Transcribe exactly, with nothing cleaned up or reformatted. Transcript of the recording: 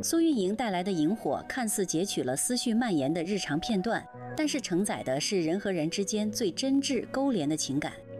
苏运莹带来的萤火看似截取了思绪蔓延的日常片段，但是承载的是人和人之间最真挚勾连的情感。